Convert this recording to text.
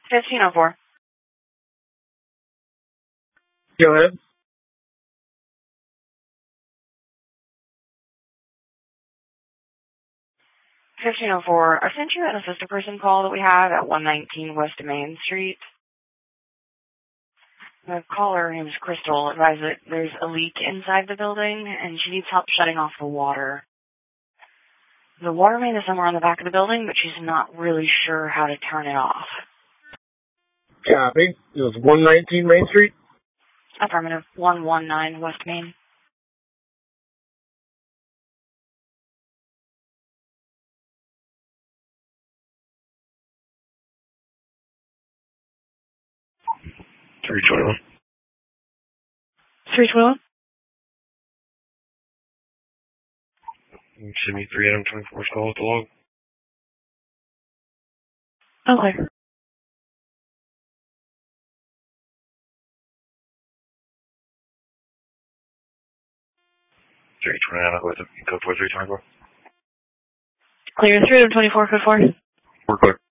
1504. Go ahead. 1504. I sent you an assistant person call that we have at 119 West Main Street. The caller, her name is Crystal, advised that there's a leak inside the building and she needs help shutting off the water. The water main is somewhere on the back of the building, but she's not really sure how to turn it off. Copy. It was 119 Main Street? Affirmative. 119 West Main. $321. 321? Send me 3 Adam 24's call with the log. Okay. 329 with it. Code 4324. Clear. 324, code 4. We're clear.